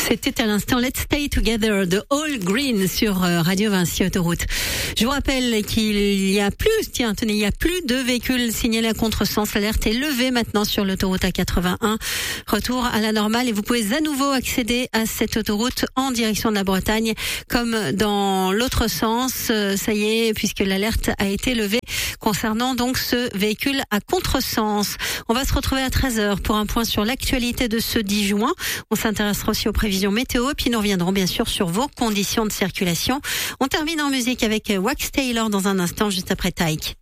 C'était à l'instant Let's Stay Together de All Green sur Radio Vinci Autoroute. Je vous rappelle qu'il y a plus de véhicules signalés à contresens. L'alerte est levée maintenant sur l'autoroute A81. Retour à la normale et vous pouvez à nouveau accéder à cette autoroute en direction de la Bretagne comme dans l'autre sens. Ça y est, puisque l'alerte a été levée concernant donc ce véhicule à contresens. On va se retrouver à 13h pour un point sur l'actualité de ce 10 juin. On s'intéressera aussi aux prévisions météo, puis nous reviendrons bien sûr sur vos conditions de circulation. On termine en musique avec Wax Taylor dans un instant, juste après Tyke.